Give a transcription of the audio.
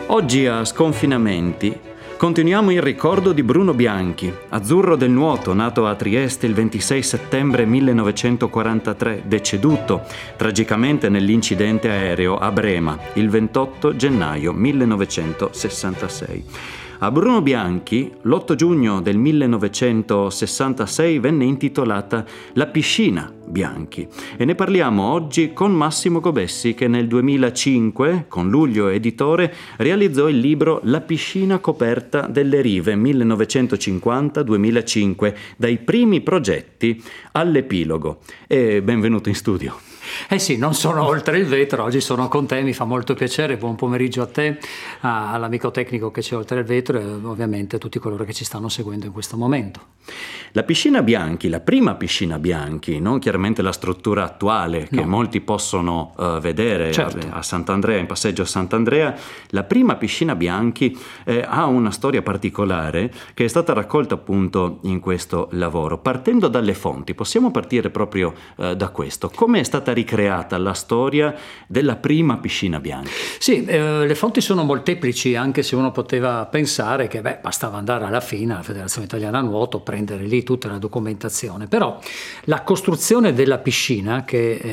Oggi a Sconfinamenti continuiamo il ricordo di Bruno Bianchi, azzurro del nuoto, nato a Trieste il 26 settembre 1943, deceduto tragicamente nell'incidente aereo a Brema il 28 gennaio 1966. A Bruno Bianchi, l'8 giugno del 1966 venne intitolata La piscina Bianchi e ne parliamo oggi con Massimo Gobessi, che nel 2005, con Luglio Editore, realizzò il libro La piscina coperta delle rive 1950-2005, dai primi progetti all'epilogo. E benvenuto in studio. Eh sì, non sono oltre il vetro, oggi sono con te, mi fa molto piacere. Buon pomeriggio a te, all'amico tecnico che c'è oltre il vetro e ovviamente a tutti coloro che ci stanno seguendo in questo momento. La piscina Bianchi, la prima piscina Bianchi, non chiaramente la struttura attuale che molti possono vedere, certo, a Sant'Andrea, in passeggio a Sant'Andrea. La prima piscina Bianchi ha una storia particolare che è stata raccolta appunto in questo lavoro. Partendo dalle fonti, possiamo partire proprio da questo. Come è stata ricreata la storia della prima piscina Bianchi? Sì, le fonti sono molteplici, anche se uno poteva pensare che bastava andare alla FINA, alla Federazione Italiana Nuoto, prendere lì tutta la documentazione. Però la costruzione della piscina, che